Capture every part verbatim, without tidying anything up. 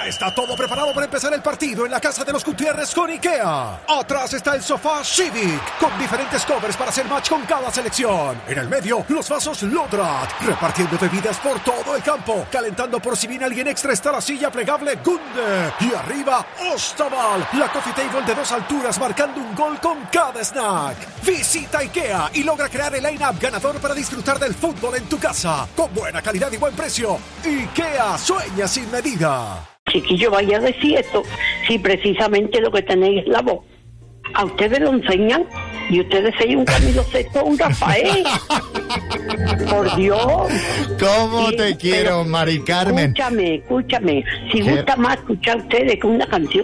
Ya está todo preparado para empezar el partido en la casa de los Gutiérrez con IKEA. Atrás está el sofá Civic, con diferentes covers para hacer match con cada selección. En el medio, los vasos Lodrat, repartiendo bebidas por todo el campo. Calentando por si viene alguien extra está la silla plegable Gunde. Y arriba, Ostaval, la coffee table de dos alturas marcando un gol con cada snack. Visita IKEA y logra crear el line-up ganador para disfrutar del fútbol en tu casa. Con buena calidad y buen precio. IKEA, sueña sin medida. Chiquillo, vaya a decir esto, si precisamente lo que tenéis es la voz. A ustedes lo enseñan y ustedes sois un Camilo Sesto, un Rafael. Por Dios. ¿Cómo Sí, te quiero, pero Mari Carmen? Escúchame, escúchame. Si ¿Qué? gusta más escuchar a ustedes que una canción.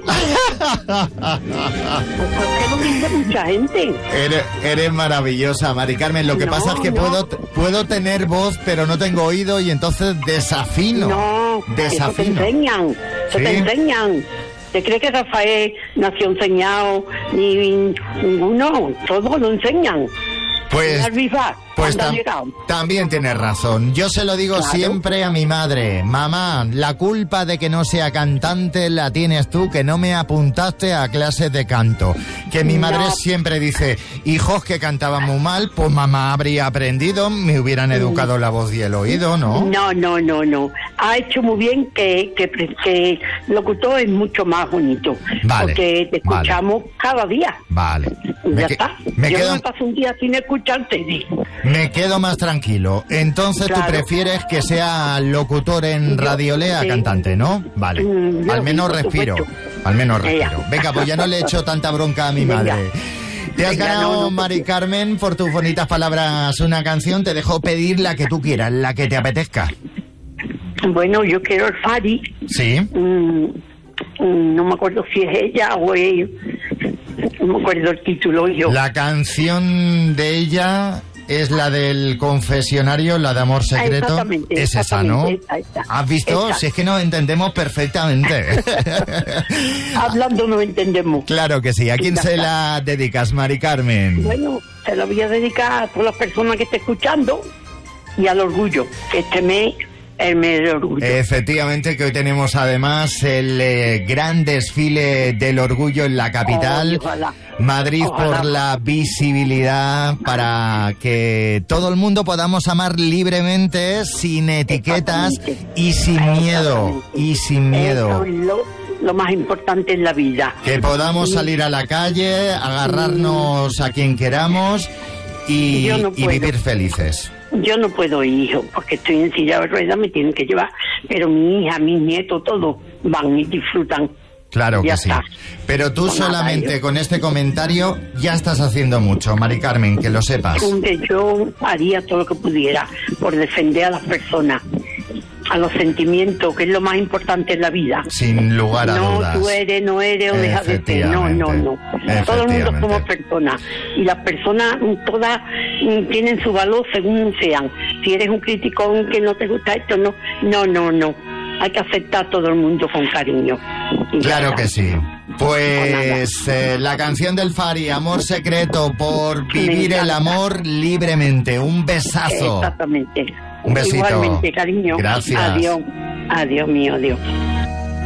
Porque lo dice mucha gente. Eres, eres maravillosa, Mari Carmen. Lo que No, pasa es que no. puedo, puedo tener voz, pero no tengo oído y entonces desafino. No, eso te desafino. enseñan. Eso ¿Sí? te enseñan. ¿Te crees que Rafael nació enseñado? Ni ninguno. Todos lo enseñan. Pues, Al vivar, pues cuando ha tam- llegado. también tienes razón. Yo se lo digo Claro. siempre a mi madre. Mamá, la culpa de que no sea cantante la tienes tú, que no me apuntaste a clases de canto. Que mi madre No. siempre dice, hijos que cantaban muy mal, pues mamá habría aprendido, me hubieran educado la voz y el oído, ¿no? No, no, no, no. Ha hecho muy bien que, que, que locutor es mucho más bonito. Vale, Porque te vale. escuchamos cada día. Vale. Ya Me, que- está. me Yo quedo, no me paso un día sin escucharte. me quedo más tranquilo. Entonces Claro. tú prefieres que sea locutor en Yo- Radiolea sí. cantante, ¿no? Vale. Mm, yo Al sí, menos por respiro. supuesto. Al menos Ella. respiro. Venga, pues ya no le echo tanta bronca a mi Venga. madre. Te has Venga, ganado, no, no, Mari Carmen, por tus bonitas palabras una canción. Te dejo pedir la que tú quieras, la que te apetezca. Bueno, yo quiero el Fari. ¿Sí? Mm, mm, no me acuerdo si es ella o él. No me acuerdo el título yo. La canción de ella es la del confesionario, la de Amor Secreto. Exactamente, Es esa, ¿no? exactamente, esa, esa. ¿Has visto? Esa. Si es que nos entendemos perfectamente. Hablando no entendemos. Claro que sí. ¿A quién Ya se está. la dedicas, Mari Carmen? Bueno, se la voy a dedicar a todas las personas que esté escuchando y al orgullo. Este mes, el mes del orgullo. Efectivamente, que hoy tenemos además el eh, gran desfile del orgullo en la capital. Ay, ojalá. Madrid, Ojalá. por la visibilidad, para que todo el mundo podamos amar libremente, sin etiquetas Exactamente. y sin miedo. Exactamente. Y sin miedo. Eso es lo, lo más importante en la vida. Que podamos Y- salir a la calle, agarrarnos a quien queramos y, Yo no y puedo. vivir felices. Yo no puedo ir, hijo, porque estoy en silla de ruedas, me tienen que llevar. Pero mi hija, mis nietos, todos van y disfrutan. Claro Ya que sí. está. Pero tú Pues nada, solamente yo- con este comentario ya estás haciendo mucho, Mari Carmen, que lo sepas. Donde yo haría todo lo que pudiera por defender a las personas, a los sentimientos, que es lo más importante en la vida. Sin lugar a No, dudas. tú eres, no eres o dejas de ser. No, no, no. Todo el mundo somos personas. Y las personas mm, todas mm, tienen su valor según sean. Si eres un criticón que no te gusta esto, no. No, no, no. Hay que aceptar a todo el mundo con cariño. Y ya Claro está. que sí. Pues eh, la canción del Fari, Amor Secreto, por vivir el encanta. amor libremente. Un besazo. Exactamente. Un besito. Igualmente, cariño. Gracias. Adiós. Adiós mío, adiós.